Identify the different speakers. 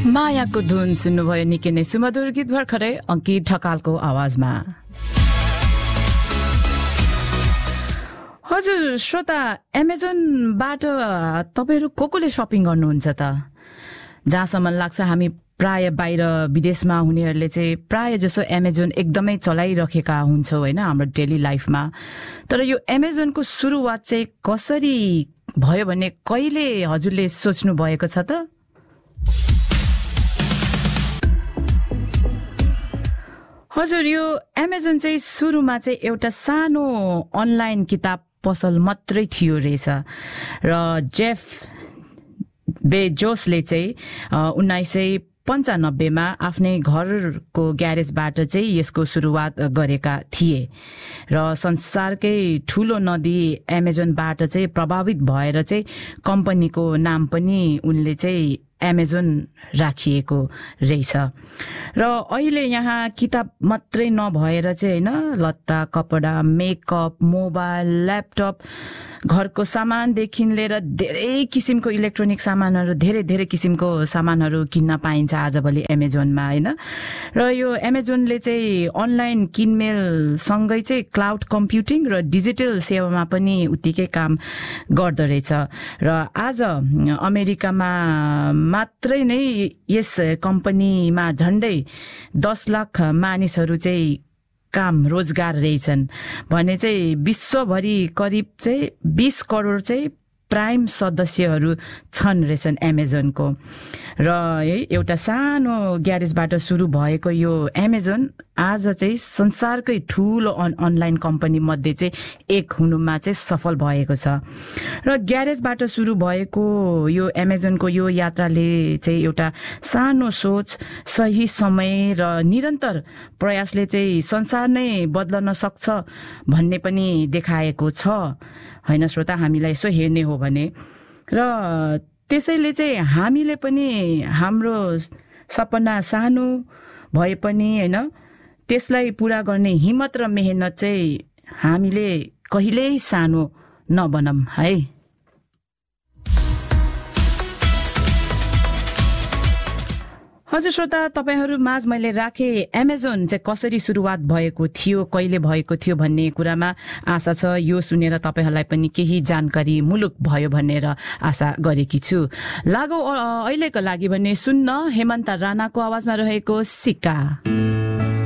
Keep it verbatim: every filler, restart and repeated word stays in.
Speaker 1: मायाको धुन सुन्नुभयो निकै नै सुमधुर गीत भर्खरै अंकित ढकालको आवाजमा। हजुर श्रोता, एमाजोनबाट तपाईहरु को कोले शपिङ गर्नुहुन्छ त? जहाँसम्म लाग्छ हामी प्राय बाहिर विदेशमा हुनेहरूले चाहिँ प्राय जसो एमाजोन एकदमै चलाइरहेका हुन्छौं हैन हाम्रो डेली लाइफमा। तर यो एमाजोनको सुरुवात चाहिँ कसरी भयो भन्ने कहिले हजुरले सोच्नु भएको छ त? हजुर, यो एमाजोन चाहिँ सुरुमा चाहिँ एउटा सानो अनलाइन किताब पसल मात्रै थियो रहेछ र जेफ बेजोसले चाहिँ उन्नाइस सय पन्चानब्बे मा आफ्नै घरको ग्यारेजबाट चाहिँ यसको सुरुवात गरेका थिए र संसारकै ठूलो नदी एमाजोनबाट चाहिँ प्रभावित भएर चाहिँ कम्पनीको नाम पनि उनले चाहिँ एमाजोन राखिएको रहेछ। र अहिले यहाँ किताब मात्रै नभएर चाहिँ हैन लत्ता, कपडा, मेकअप, मोबाइल, ल्यापटप, घरको सामानदेखि लिएर धेरै किसिमको इलेक्ट्रोनिक सामानहरू धेरै धेरै किसिमको सामानहरू किन्न पाइन्छ आजभोलि एमाजोनमा हैन। र यो एमाजोनले चाहिँ अनलाइन किनमेल सँगै चाहिँ क्लाउड कम्प्युटिङ र डिजिटल सेवामा पनि उत्तिकै काम गर्दो रहेछ र आज अमेरिकामा मात्रै नै यस कम्पनीमा झण्डै दस लाख मानिसहरू चाहिँ काम रोजगार रहेछन् भने चाहिँ विश्वभरि करिब चाहिँ बीस करोड चाहिँ प्राइम सदस्यहरू छन् रहेछन् एमाजोनको। र है एउटा सानो ग्यारेजबाट सुरु भएको यो एमाजोन आज चाहिँ संसारकै ठूलो अनलाइन कम्पनी मध्ये चाहिँ एक हुनुमा चाहिँ सफल भएको छ। र ग्यारेजबाट सुरु भएको यो एमाजोनको यो यात्राले चाहिँ एउटा सानो सोच, सही समय र निरन्तर प्रयासले चाहिँ संसार नै बदल्न सक्छ भन्ने पनि देखाएको छ हैन श्रोता, हामीलाई यसो हेर्ने हो भने। र त्यसैले चाहिँ हामीले पनि हाम्रो सपना सानो भए पनि हैन त्यसलाई पूरा गर्ने हिम्मत र मेहनत चाहिँ हामीले कहिल्यै सानो नबनौं है। हजुर श्रोता, तपाईहरु माझ मैले राखे एमाजोन चाहिँ कसरी सुरुवात भएको थियो, कहिले भएको थियो भन्ने कुरामा आशा छ यो सुनेर तपाईहरुलाई पनि केही जानकारी मुलुक भयो भनेर आशा गरेकी छु। लागौ अहिलेको लागि भने सुन्न हेमन्त राणाको आवाजमा रहेको सिक्का।